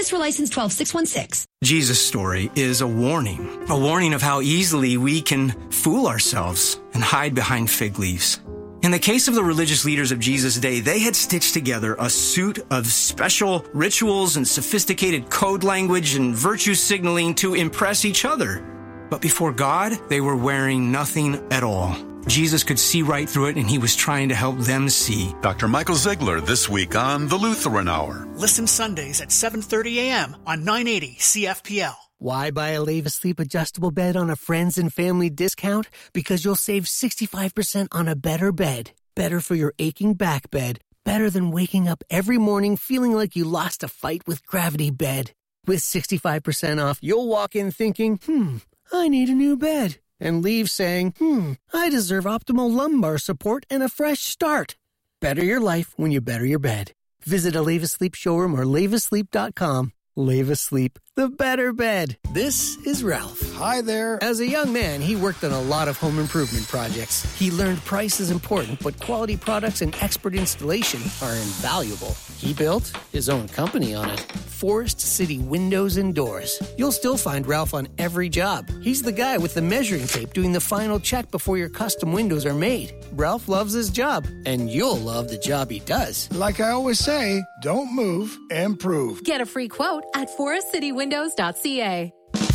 For license 12616. Jesus' story is a warning of how easily we can fool ourselves and hide behind fig leaves. In the case of the religious leaders of Jesus' day, they had stitched together a suit of special rituals and sophisticated code language and virtue signaling to impress each other. But before God, they were wearing nothing at all. Jesus could see right through it, and he was trying to help them see. Dr. Michael Ziegler this week on The Lutheran Hour. Listen Sundays at 7:30 a.m. on 980 CFPL. Why buy a Leva Sleep adjustable bed on a friends and family discount? Because you'll save 65% on a better bed. Better for your aching back bed. Better than waking up every morning feeling like you lost a fight with gravity bed. With 65% off, you'll walk in thinking, I need a new bed. And leave saying, I deserve optimal lumbar support and a fresh start. Better your life when you better your bed. Visit a Leva Sleep showroom or levasleep.com. Leva Sleep, the better bed. This is Ralph. Hi there. As a young man, he worked on a lot of home improvement projects. He learned price is important, but quality products and expert installation are invaluable. He built his own company on it. Forest City Windows and Doors. You'll still find Ralph on every job. He's the guy with the measuring tape doing the final check before your custom windows are made. Ralph loves his job, and you'll love the job he does. Like I always say, don't move, improve. Get a free quote at forestcitywindows.ca.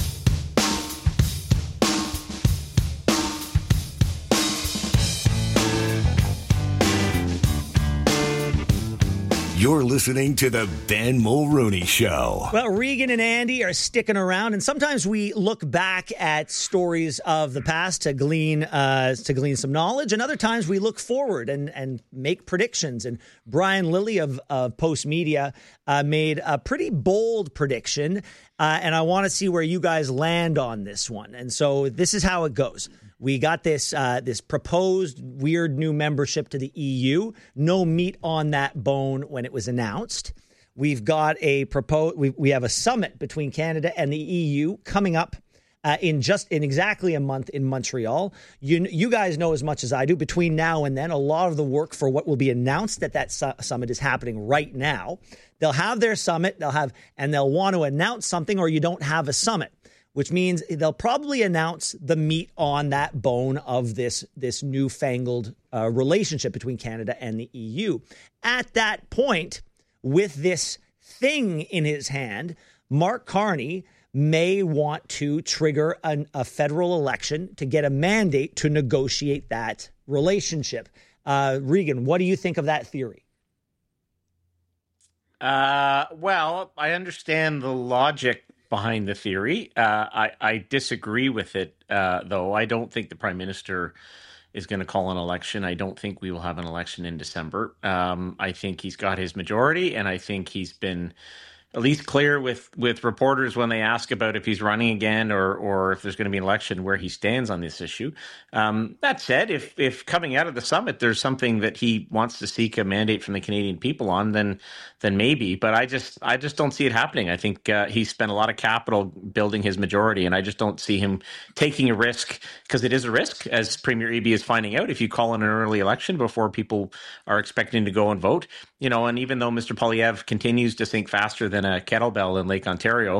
You're listening to the Ben Mulrooney Show. Well, Regan and Andy are sticking around, and sometimes we look back at stories of the past to glean some knowledge, and other times we look forward and make predictions. And Brian Lilly of Post Media made a pretty bold prediction, and I want to see where you guys land on this one. And so this is how it goes. We got this proposed weird new membership to the EU. No meat on that bone when it was announced. We've got we have a summit between Canada and the EU coming up in exactly a month in Montreal. You guys know as much as I do. Between now and then, a lot of the work for what will be announced at that summit is happening right now. They'll have their summit. They'll want to announce something, or you don't have a summit, which means they'll probably announce the meat on that bone of this newfangled relationship between Canada and the EU. At that point, with this thing in his hand, Mark Carney may want to trigger a federal election to get a mandate to negotiate that relationship. Regan, what do you think of that theory? Well, I understand the logic behind the theory. I disagree with it, though. I don't think the Prime Minister is going to call an election. I don't think we will have an election in December. I think he's got his majority, and I think he's been at least clear with reporters when they ask about if he's running again or if there's going to be an election, where he stands on this issue. That said, if coming out of the summit there's something that he wants to seek a mandate from the Canadian people on, then maybe. But I just don't see it happening. I think he spent a lot of capital building his majority, and I just don't see him taking a risk, because it is a risk, as Premier Eby is finding out, if you call in an early election before people are expecting to go and vote. And even though Mr. Poilievre continues to sink faster than a kettlebell in Lake Ontario,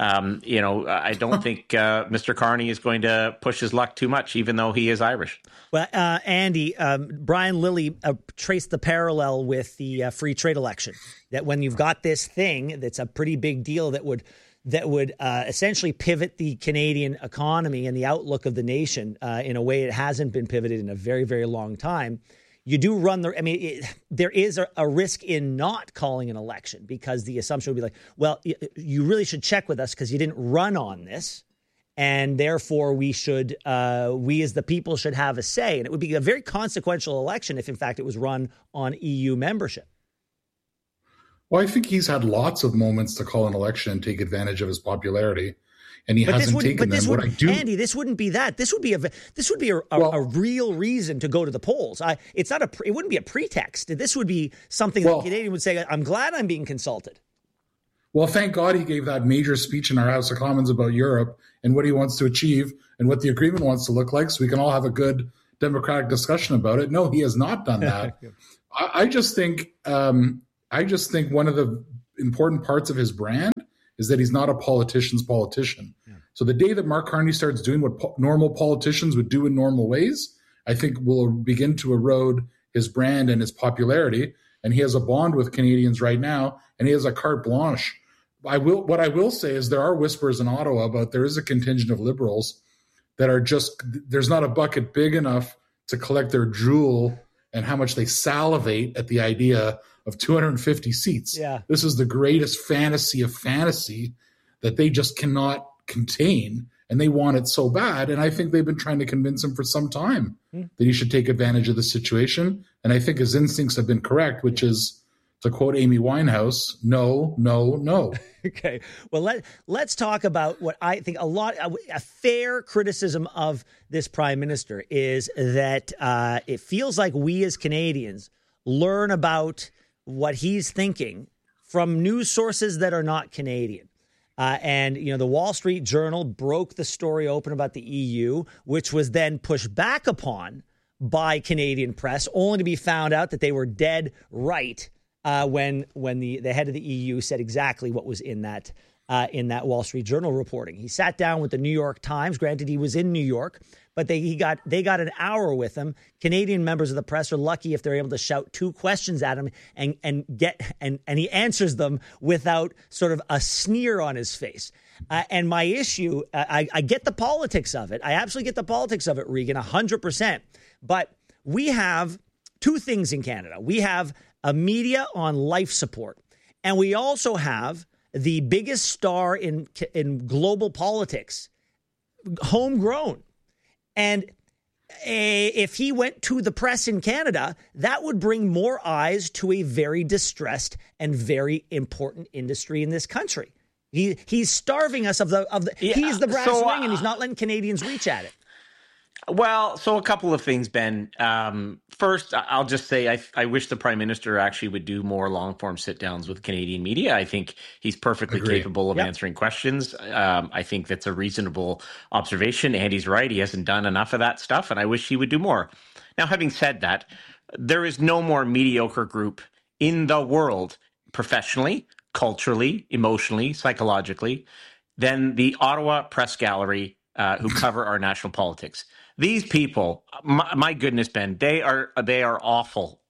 I don't think Mr. Carney is going to push his luck too much, even though he is Irish. Well, Andy, Brian Lilly traced the parallel with the free trade election, that when you've got this thing that's a pretty big deal that would essentially pivot the Canadian economy and the outlook of the nation in a way it hasn't been pivoted in a very, very long time. You do run there is a risk in not calling an election, because the assumption would be like, well, you really should check with us because you didn't run on this, and therefore we as the people should have a say. And it would be a very consequential election if, in fact, it was run on EU membership. Well, I think he's had lots of moments to call an election and take advantage of his popularity, and he hasn't taken them. Andy, this wouldn't be that. This would be a real reason to go to the polls. It wouldn't be a pretext. This would be something that the Canadian would say, I'm glad I'm being consulted. Well, thank God he gave that major speech in our House of Commons about Europe and what he wants to achieve and what the agreement wants to look like, so we can all have a good democratic discussion about it. No, he has not done that. I just think one of the important parts of his brand is that he's not a politician's politician. Yeah. So the day that Mark Carney starts doing what normal politicians would do in normal ways, I think will begin to erode his brand and his popularity. And he has a bond with Canadians right now, and he has a carte blanche. What I will say is there are whispers in Ottawa about there is a contingent of Liberals that are just, there's not a bucket big enough to collect their drool and how much they salivate at the idea of 250 seats. Yeah. This is the greatest fantasy of fantasy that they just cannot contain, and they want it so bad. And I think they've been trying to convince him for some time that he should take advantage of the situation. And I think his instincts have been correct, which is, to quote Amy Winehouse, no, no, no. Okay. Well, let's talk about what I think a fair criticism of this prime minister is that it feels like we as Canadians learn about what he's thinking from news sources that are not Canadian. And, the Wall Street Journal broke the story open about the EU, which was then pushed back upon by Canadian press, only to be found out that they were dead right when the head of the EU said exactly what was in that Wall Street Journal reporting. He sat down with the New York Times. Granted, he was in New York, but they got an hour with him. Canadian members of the press are lucky if they're able to shout two questions at him and he answers them without sort of a sneer on his face. And my issue, I get the politics of it. I absolutely get the politics of it, Regan, 100%. But we have two things in Canada. We have a media on life support, and we also have the biggest star in global politics, homegrown. And if he went to the press in Canada, that would bring more eyes to a very distressed and very important industry in this country. He's starving us of the he's the brass ring, and he's not letting Canadians reach at it. Well, so a couple of things, Ben. First, I'll just say I wish the Prime Minister actually would do more long-form sit-downs with Canadian media. I think he's perfectly capable of answering questions. I think that's a reasonable observation. Andy's right. He hasn't done enough of that stuff, and I wish he would do more. Now, having said that, there is no more mediocre group in the world, professionally, culturally, emotionally, psychologically, than the Ottawa Press Gallery who cover our national politics. These people, my goodness, Ben, they are awful.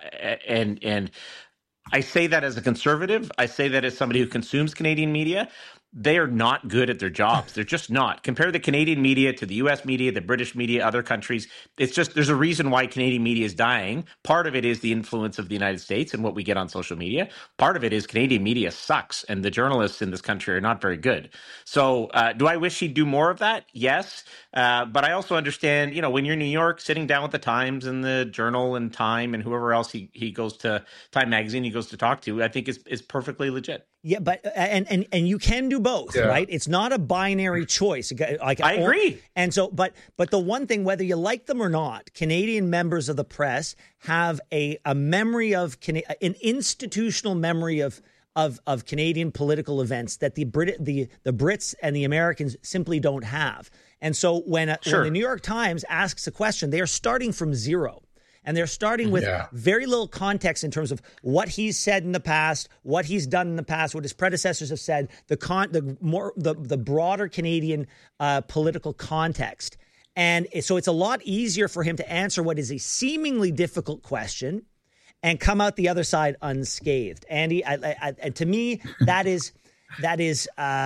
And I say that as a conservative. I say that as somebody who consumes Canadian media. They are not good at their jobs. They're just not. Compare the Canadian media to the U.S. media, the British media, other countries. It's just, there's a reason why Canadian media is dying. Part of it is the influence of the United States and what we get on social media. Part of it is Canadian media sucks, and the journalists in this country are not very good. So do I wish he'd do more of that? Yes. But I also understand, when you're in New York, sitting down with the Times and the Journal and Time and whoever else he goes to, Time Magazine he goes to talk to, I think is perfectly legit. Yeah, but and you can do both, right? It's not a binary choice. I agree. And so, but the one thing, whether you like them or not, Canadian members of the press have a memory of an institutional memory of Canadian political events that the Brits and the Americans simply don't have. And so when the New York Times asks a question, they are starting from zero. And they're starting with very little context in terms of what he's said in the past, what he's done in the past, what his predecessors have said, the broader Canadian political context. And so it's a lot easier for him to answer what is a seemingly difficult question and come out the other side unscathed. Andy, to me, that is it's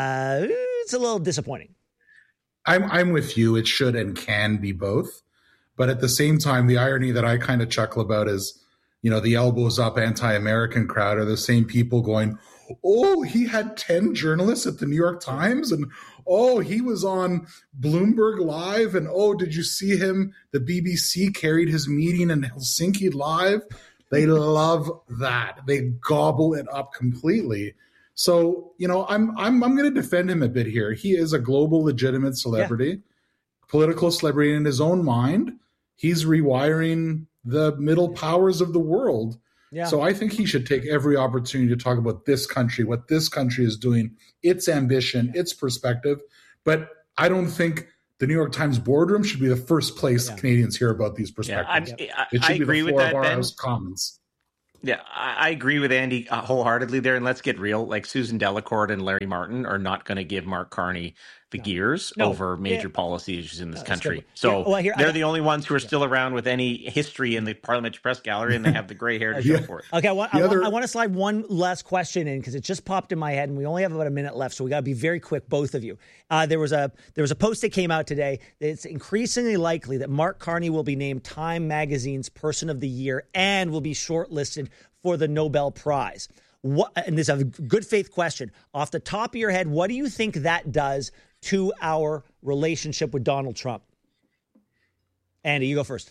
a little disappointing. I'm with you. It should and can be both. But at the same time, the irony that I kind of chuckle about is, the elbows up anti-American crowd are the same people going, oh, he had 10 journalists at the New York Times, and oh, he was on Bloomberg Live, and oh, did you see him? The BBC carried his meeting in Helsinki live. They love that. They gobble it up completely. So, I'm going to defend him a bit here. He is a global legitimate celebrity, political celebrity in his own mind. He's rewiring the middle powers of the world. Yeah. So I think he should take every opportunity to talk about this country, what this country is doing, its ambition, its perspective. But I don't think the New York Times boardroom should be the first place Canadians hear about these perspectives. I agree with that, Ben. House Commons. Yeah, I agree with Andy wholeheartedly there. And let's get real. Like Susan Delacourt and Larry Martin are not going to give Mark Carney the gears over major policy issues in this country. So they're the only ones who are still around with any history in the Parliamentary Press Gallery, and they have the gray hair to show for it. Okay, I want to slide one last question in because it just popped in my head, and we only have about a minute left, so we got to be very quick, both of you. There was a post that came out today that it's increasingly likely that Mark Carney will be named Time Magazine's Person of the Year and will be shortlisted for the Nobel Prize. And this is a good faith question. Off the top of your head, what do you think that does to our relationship with Donald Trump? Andy, you go first.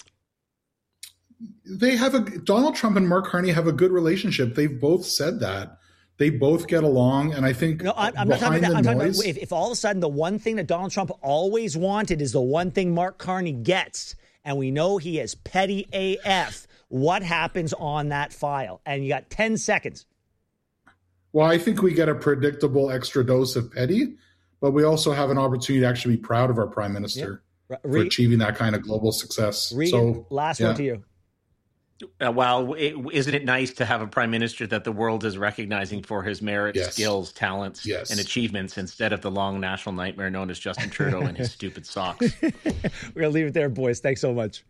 Donald Trump and Mark Carney have a good relationship. They've both said that. They both get along, and I think I'm not talking about that. I'm talking about if all of a sudden the one thing that Donald Trump always wanted is the one thing Mark Carney gets, and we know he is petty AF, what happens on that file? And you got 10 seconds. Well, I think we get a predictable extra dose of petty, but we also have an opportunity to actually be proud of our prime minister for achieving that kind of global success. Regan, last one to you. Isn't it nice to have a prime minister that the world is recognizing for his merit, skills, talents, and achievements instead of the long national nightmare known as Justin Trudeau and his stupid socks? We're going to leave it there, boys. Thanks so much.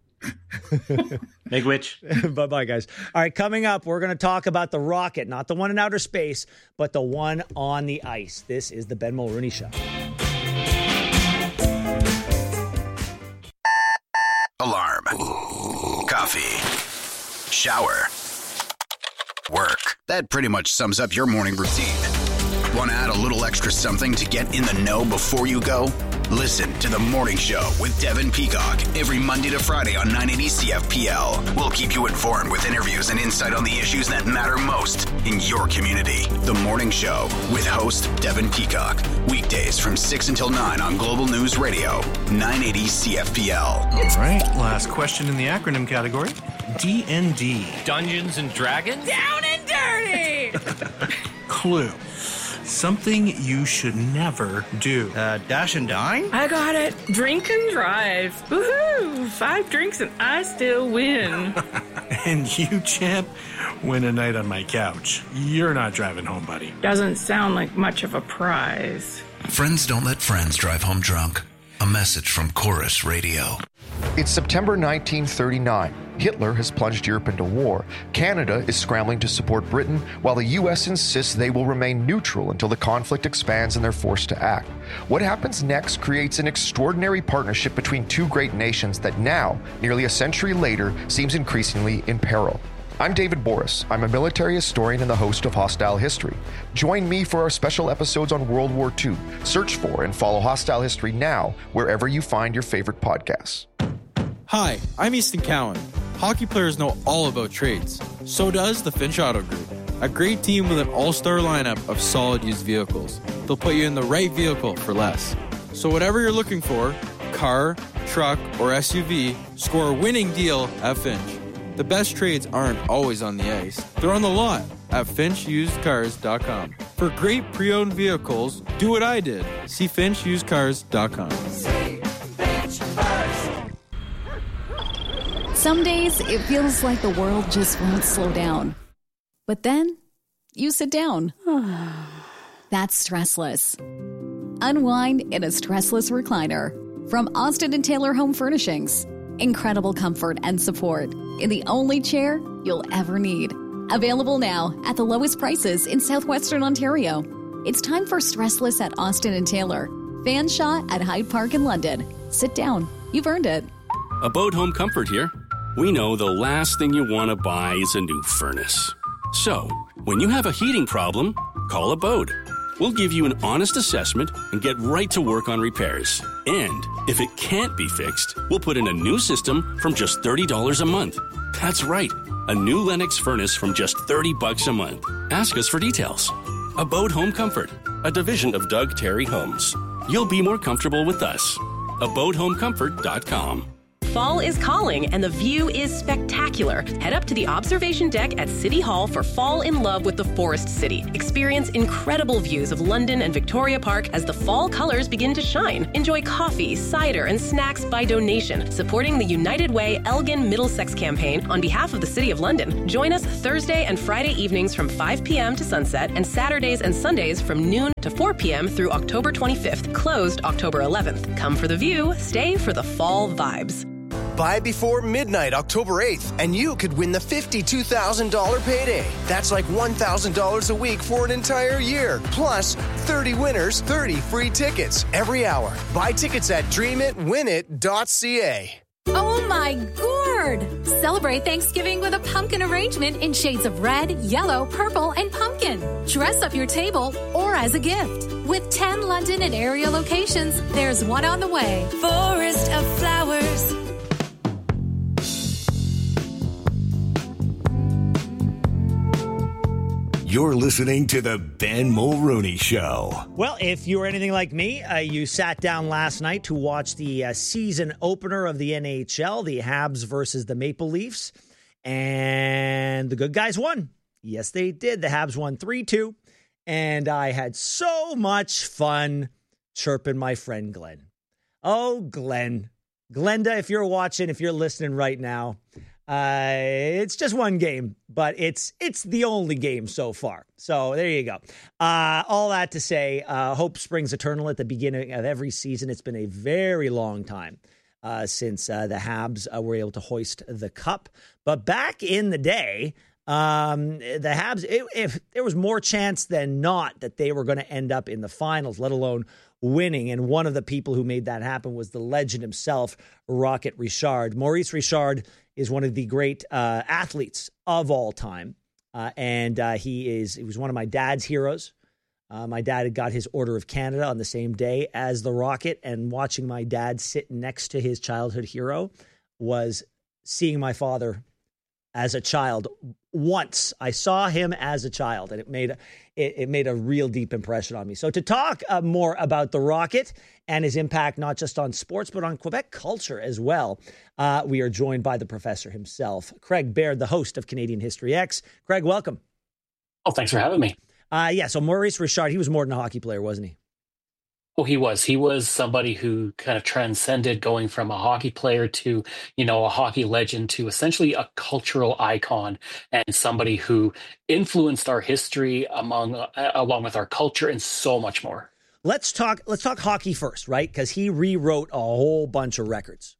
Make which. Bye-bye, guys. All right, coming up, we're going to talk about the rocket, not the one in outer space, but the one on the ice. This is the Ben Mulrooney Show. Alarm. Coffee. Shower. Work. That pretty much sums up your morning routine. Want to add a little extra something to get in the know before you go? Listen to The Morning Show with Devin Peacock every Monday to Friday on 980 CFPL. We'll keep you informed with interviews and insight on the issues that matter most in your community. The Morning Show with host Devin Peacock. Weekdays from 6 until 9 on Global News Radio, 980 CFPL. All right, last question in the acronym category. D&D. Dungeons and Dragons? Down and dirty! Clue. Something you should never do. Dash and dine? I got it. Drink and drive. Woohoo! 5 drinks and I still win. And you, champ, win a night on my couch. You're not driving home, buddy. Doesn't sound like much of a prize. Friends don't let friends drive home drunk. A message from Chorus Radio. It's September 1939. Hitler has plunged Europe into war. Canada is scrambling to support Britain, while the U.S. insists they will remain neutral until the conflict expands and they're forced to act. What happens next creates an extraordinary partnership between two great nations that now, nearly a century later, seems increasingly in peril. I'm David Boris. I'm a military historian and the host of Hostile History. Join me for our special episodes on World War II. Search for and follow Hostile History now, wherever you find your favorite podcasts. Hi, I'm Easton Cowan. Hockey players know all about trades. So does the Finch Auto Group. A great team with an all-star lineup of solid used vehicles. They'll put you in the right vehicle for less. So whatever you're looking for, car, truck, or SUV, score a winning deal at Finch. The best trades aren't always on the ice. They're on the lot at FinchUsedCars.com. For great pre-owned vehicles, do what I did. See FinchUsedCars.com. See Finch first. Some days it feels like the world just won't slow down. But then you sit down. That's Stressless. Unwind in a stressless recliner from Austin & Taylor Home Furnishings. Incredible comfort and support in the only chair you'll ever need. Available now at the lowest prices in southwestern Ontario. It's time for Stressless at Austin & Taylor. Fanshawe at Hyde Park in London. Sit down. You've earned it. Abode Home Comfort here. We know the last thing you want to buy is a new furnace. So, when you have a heating problem, call Abode. We'll give you an honest assessment and get right to work on repairs. And if it can't be fixed, we'll put in a new system from just $30 a month. That's right, a new Lennox furnace from just $30 a month. Ask us for details. Abode Home Comfort, a division of Doug Terry Homes. You'll be more comfortable with us. AbodeHomecomfort.com. Fall is calling and the view is spectacular. Head up to the observation deck at City Hall for Fall in Love with the Forest City. Experience incredible views of London and Victoria Park as the fall colors begin to shine. Enjoy coffee, cider, and snacks by donation, supporting the United Way Elgin Middlesex campaign on behalf of the City of London. Join us Thursday and Friday evenings from 5 p.m. to sunset and Saturdays and Sundays from noon to 4 p.m. through October 25th, closed October 11th. Come for the view, stay for the fall vibes. Buy before midnight, October 8th, and you could win the $52,000 payday. That's like $1,000 a week for an entire year. Plus, 30 winners, 30 free tickets every hour. Buy tickets at dreamit.winit.ca. Oh my gourd! Celebrate Thanksgiving with a pumpkin arrangement in shades of red, yellow, purple, and pumpkin. Dress up your table or as a gift. With 10 London and area locations, there's one on the way. Forest of Flowers. You're listening to the Ben Mulrooney Show. Well, if you were anything like me, you sat down last night to watch the season opener of the NHL, the Habs versus the Maple Leafs, and the good guys won. Yes, they did. The Habs won 3-2, and I had so much fun chirping my friend Glenn. Oh, Glenn. Glenda, if you're watching, if you're listening right now, it's just one game, but it's the only game so far. So there you go. All that to say, hope springs eternal at the beginning of every season. It's been a very long time since the Habs were able to hoist the cup. But back in the day, the Habs, if there was more chance than not that they were going to end up in the finals, let alone winning. And one of the people who made that happen was the legend himself, Rocket Richard. Maurice Richard is one of the great athletes of all time. And he was one of my dad's heroes. My dad had got his Order of Canada on the same day as the Rocket, and watching my dad sit next to his childhood hero was seeing my father as a child. Once I saw him as a child, and it made a real deep impression on me. So to talk more about the Rocket and his impact, not just on sports, but on Quebec culture as well, we are joined by the professor himself, Craig Baird, the host of Canadian History X. Craig, welcome. Oh, thanks for having me. So Maurice Richard, he was more than a hockey player, wasn't he? Well, he was. He was somebody who kind of transcended going from a hockey player to, a hockey legend to essentially a cultural icon, and somebody who influenced our history along with our culture and so much more. Let's talk hockey first, right? Because he rewrote a whole bunch of records.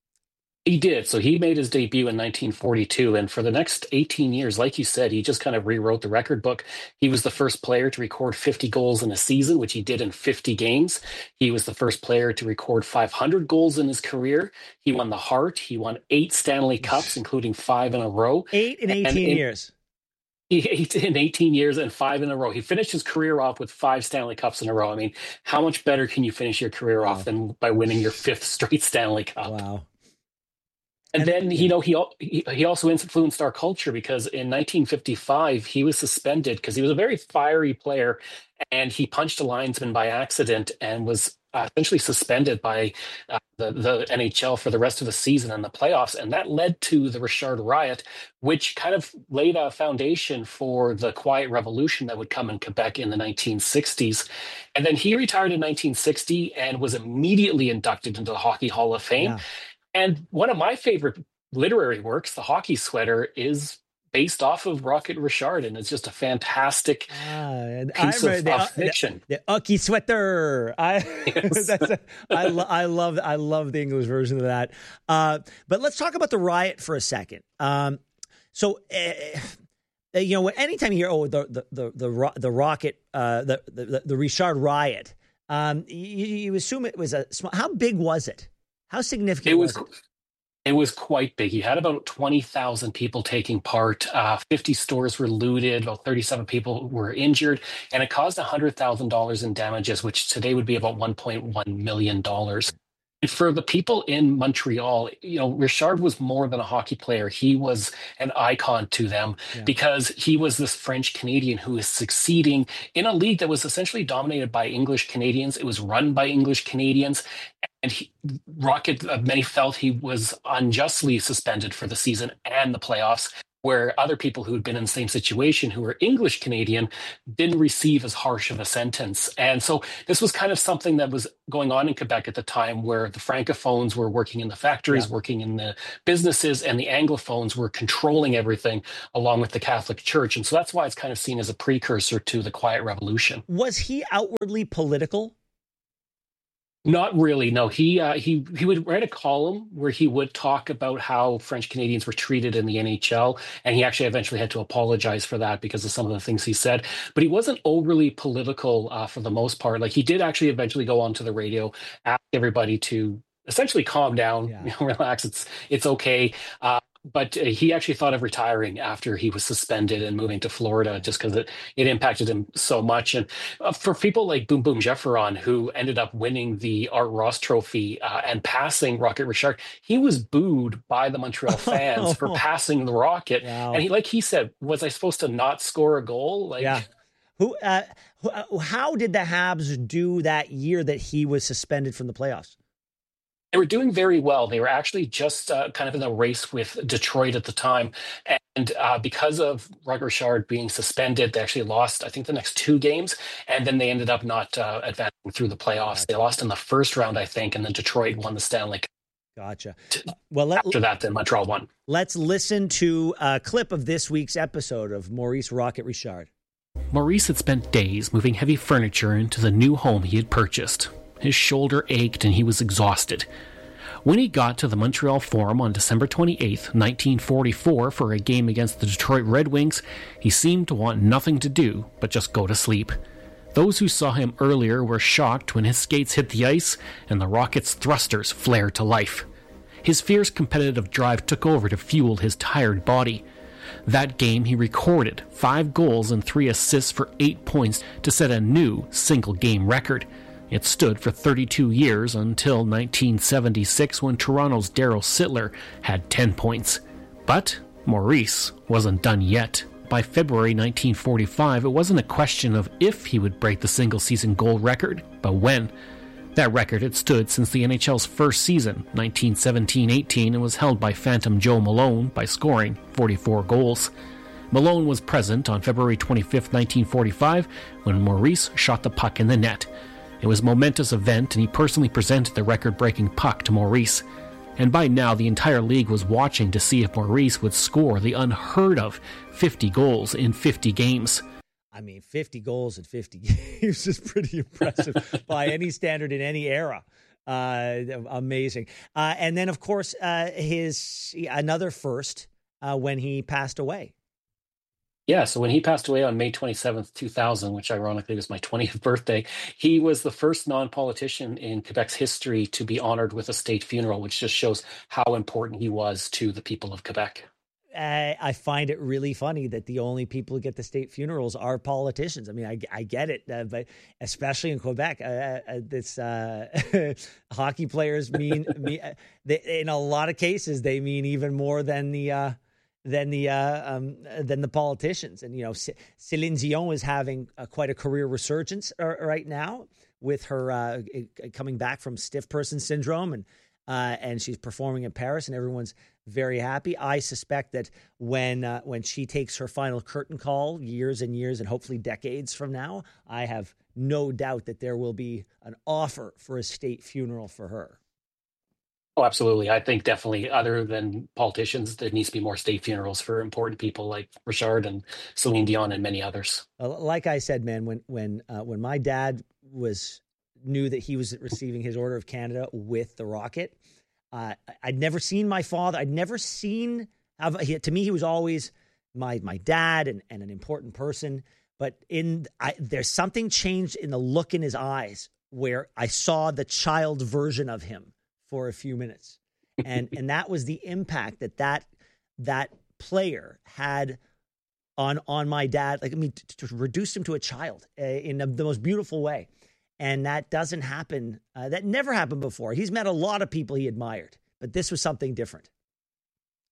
He did. So he made his debut in 1942. And for the next 18 years, like you said, he just kind of rewrote the record book. He was the first player to record 50 goals in a season, which he did in 50 games. He was the first player to record 500 goals in his career. He won the Hart. He won 8 Stanley Cups, including 5 in a row. 8 in 18 years. 8 in 18 years and 5 in a row. He finished his career off with 5 Stanley Cups in a row. I mean, how much better can you finish your career off than by winning your 5th straight Stanley Cup? Wow. And then, he also influenced our culture, because in 1955, he was suspended because he was a very fiery player, and he punched a linesman by accident and was essentially suspended by the NHL for the rest of the season and the playoffs. And that led to the Richard Riot, which kind of laid a foundation for the Quiet Revolution that would come in Quebec in the 1960s. And then he retired in 1960 and was immediately inducted into the Hockey Hall of Fame. Yeah. And one of my favorite literary works, The Hockey Sweater, is based off of Rocket Richard, and it's just a fantastic piece of fiction. The Hockey Sweater. Yes. I love the English version of that. But let's talk about the Riot for a second. Anytime you hear the Rocket, the Richard Riot, you assume it was a small. How big was it? How significant was it? It was quite big. He had about 20,000 people taking part. 50 stores were looted. About 37 people were injured. And it caused $100,000 in damages, which today would be about $1.1 million. And for the people in Montreal, Richard was more than a hockey player. He was an icon to them because he was this French Canadian who is succeeding in a league that was essentially dominated by English Canadians. It was run by English Canadians. And Rocket, many felt he was unjustly suspended for the season and the playoffs, where other people who had been in the same situation, who were English Canadian, didn't receive as harsh of a sentence. And so this was kind of something that was going on in Quebec at the time, where the Francophones were working in the factories, working in the businesses, and the Anglophones were controlling everything along with the Catholic Church. And so that's why it's kind of seen as a precursor to the Quiet Revolution. Was he outwardly political? Not really, no. He would write a column where he would talk about how French Canadians were treated in the NHL, and he actually eventually had to apologize for that because of some of the things he said. But he wasn't overly political for the most part. Like, he did actually eventually go onto the radio, ask everybody to essentially calm down, relax. It's okay. But he actually thought of retiring after he was suspended and moving to Florida, just because it impacted him so much. And for people like Boom Boom Gefferon, who ended up winning the Art Ross Trophy and passing Rocket Richard, he was booed by the Montreal fans for passing the Rocket. Wow. And he said, was I supposed to not score a goal? How did the Habs do that year that he was suspended from the playoffs? They were doing very well. They were actually just kind of in a race with Detroit at the time. And because of Rocket Richard being suspended, they actually lost, I think, the next 2 games. And then they ended up not advancing through the playoffs. They lost in the first round, I think, and then Detroit won the Stanley Cup. Gotcha. Well, after that, then Montreal won. Let's listen to a clip of this week's episode of Maurice Rocket Richard. Maurice had spent days moving heavy furniture into the new home he had purchased. His shoulder ached and he was exhausted. When he got to the Montreal Forum on December 28th, 1944 for a game against the Detroit Red Wings, he seemed to want nothing to do but just go to sleep. Those who saw him earlier were shocked when his skates hit the ice and the Rocket's thrusters flared to life. His fierce competitive drive took over to fuel his tired body. That game he recorded 5 goals and 3 assists for 8 points to set a new single-game record. It stood for 32 years until 1976 when Toronto's Darryl Sittler had 10 points. But Maurice wasn't done yet. By February 1945, it wasn't a question of if he would break the single-season goal record, but when. That record had stood since the NHL's first season, 1917-18, and was held by Phantom Joe Malone by scoring 44 goals. Malone was present on February 25, 1945, when Maurice shot the puck in the net. It was a momentous event, and he personally presented the record-breaking puck to Maurice. And by now, the entire league was watching to see if Maurice would score the unheard-of 50 goals in 50 games. I mean, 50 goals in 50 games is pretty impressive by any standard in any era. Amazing. And then, of course, his another first when he passed away. Yeah, so when he passed away on May 27th, 2000, which ironically was my 20th birthday, he was the first non-politician in Quebec's history to be honored with a state funeral, which just shows how important he was to the people of Quebec. I find it really funny that the only people who get the state funerals are politicians. I mean, I get it, but especially in Quebec, this hockey players mean in a lot of cases they mean even more than the politicians. And, you know, Céline Dion is having quite a career resurgence right now with her coming back from stiff person syndrome, and she's performing in Paris, and everyone's very happy. I suspect that when she takes her final curtain call years and years and hopefully decades from now, I have no doubt that there will be an offer for a state funeral for her. Oh, absolutely. I think definitely, other than politicians, there needs to be more state funerals for important people like Richard and Celine Dion and many others. Like I said, man, when my dad knew that he was receiving his Order of Canada with the Rocket, I'd never seen my father. I'd never seen. To me, he was always my dad and an important person. But there's something changed in the look in his eyes where I saw the child version of him for a few minutes. And that was the impact that player had on my dad. Like, I mean, to reduce him to a child in the most beautiful way. And that doesn't happen. That never happened before. He's met a lot of people he admired, but this was something different.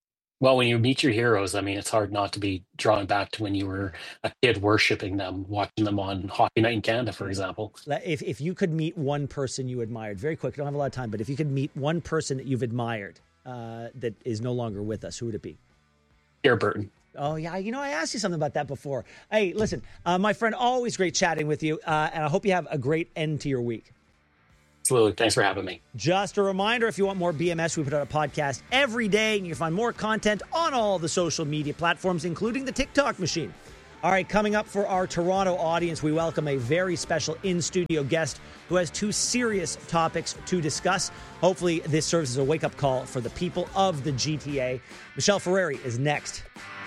Well, when you meet your heroes, I mean, it's hard not to be drawn back to when you were a kid worshiping them, watching them on Hockey Night in Canada, for example. If you could meet one person you admired, very quick, don't have a lot of time, but if you could meet one person that you've admired that is no longer with us, who would it be? Pierre Burton. Oh, yeah. You know, I asked you something about that before. Hey, listen, my friend, always great chatting with you, and I hope you have a great end to your week. Absolutely. Thanks for having me. Just a reminder, if you want more BMS, we put out a podcast every day, and you can find more content on all the social media platforms, including the TikTok machine. All right, coming up for our Toronto audience, we welcome a very special in-studio guest who has two serious topics to discuss. Hopefully, this serves as a wake-up call for the people of the GTA. Michelle Ferreri is next.